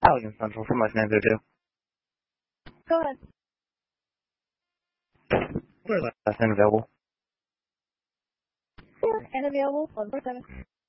Allegan Central, for my stand do. Go ahead. Where's last name available? And available 147.